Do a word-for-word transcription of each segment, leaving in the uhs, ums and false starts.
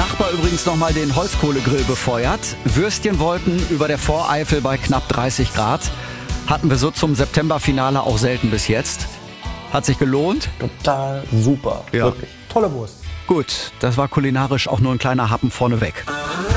Nachbar übrigens nochmal den Holzkohlegrill befeuert. Würstchenwolken über der Voreifel bei knapp dreißig Grad. Hatten wir so zum Septemberfinale auch selten bis jetzt. Hat sich gelohnt. Total super. Ja. Wirklich. Tolle Wurst. Gut, das war kulinarisch auch nur ein kleiner Happen vorneweg.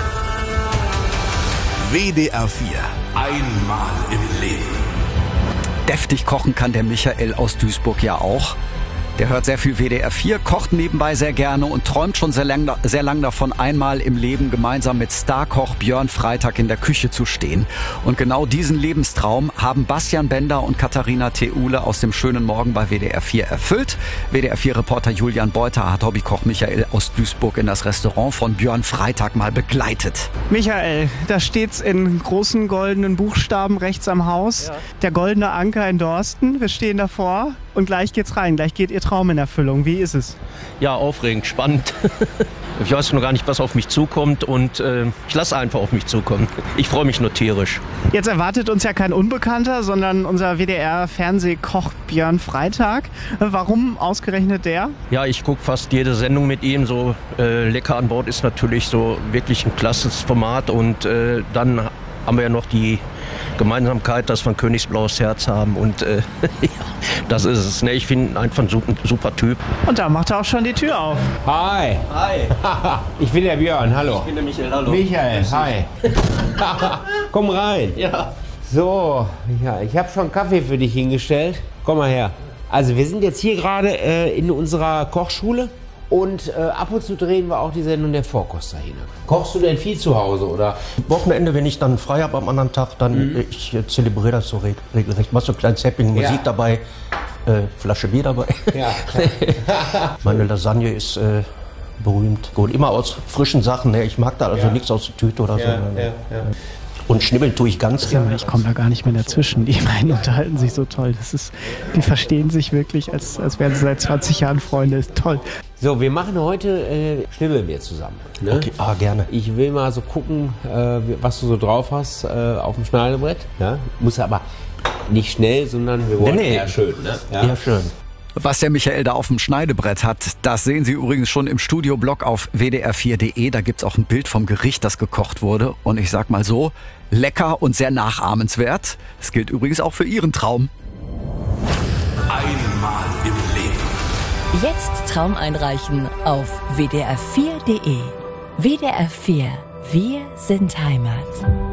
W D R vier. Einmal im Leben. Deftig kochen kann der Michael aus Duisburg ja auch. Der hört sehr viel W D R vier, kocht nebenbei sehr gerne und träumt schon sehr lang, sehr lang davon, einmal im Leben gemeinsam mit Starkoch Björn Freitag in der Küche zu stehen. Und genau diesen Lebenstraum haben Bastian Bender und Katharina Theule aus dem schönen Morgen bei W D R vier erfüllt. W D R vier-Reporter Julian Beuter hat Hobbykoch Michael aus Duisburg in das Restaurant von Björn Freitag mal begleitet. Michael, da steht's in großen goldenen Buchstaben rechts am Haus. Ja. Der goldene Anker in Dorsten. Wir stehen davor und gleich geht's rein. Gleich geht Ihr Traum in Erfüllung. Wie ist es? Ja, aufregend, spannend. Ich weiß noch gar nicht, was auf mich zukommt und äh, ich lasse einfach auf mich zukommen. Ich freue mich nur tierisch. Jetzt erwartet uns ja kein Unbekannter, sondern unser W D R-Fernsehkoch Björn Freitag. Warum ausgerechnet der? Ja, ich gucke fast jede Sendung mit ihm. So äh, Lecker an Bord ist natürlich so wirklich ein klasses Format und äh, dann haben wir ja noch die Gemeinsamkeit, dass wir ein königsblaues Herz haben und äh, ja, das ist es. Ne? Ich finde ihn einfach ein super, super Typ. Und da macht er auch schon die Tür auf. Hi. Hi. Ich bin der Björn, hallo. Ich bin der Michael, hallo. Michael, hi. Komm rein. Ja. So, ja, ich habe schon Kaffee für dich hingestellt. Komm mal her. Also wir sind jetzt hier gerade äh, in unserer Kochschule. Und äh, ab und zu drehen wir auch die Sendung der Vorkoster hin. Kochst du denn viel zu Hause, oder? Wochenende, wenn ich dann frei habe am anderen Tag, dann mhm. ich äh, zelebriere das so reg regelrecht. Mach so ein kleines Happening, Musik ja. dabei, äh, Flasche Bier dabei. Ja. Meine Lasagne ist äh, berühmt. Gut, immer aus frischen Sachen. Ne? Ich mag da also ja. nichts aus der Tüte oder ja, so. Ja, ja. Und schnibbeln tue ich ganz gerne. Ich komme da gar nicht mehr dazwischen. Die beiden unterhalten sich so toll. Das ist, die verstehen sich wirklich, als, als wären sie seit zwanzig Jahren Freunde. Ist toll. So, wir machen heute äh, Schnibbeln wir zusammen. Ne? Okay, ah, gerne. Ich will mal so gucken, äh, was du so drauf hast äh, auf dem Schneidebrett. Ja? Muss aber nicht schnell, sondern wir wollen nee, nee. eher schön. Ne? Ja? Ja, schön. Was der Michael da auf dem Schneidebrett hat, das sehen Sie übrigens schon im Studioblog auf w d r vier punkt de. Da gibt's auch ein Bild vom Gericht, das gekocht wurde. Und ich sag mal so, lecker und sehr nachahmenswert. Das gilt übrigens auch für Ihren Traum. Einmal im Leben. Jetzt Traum einreichen auf w d r vier punkt de. W D R vier. Wir sind Heimat.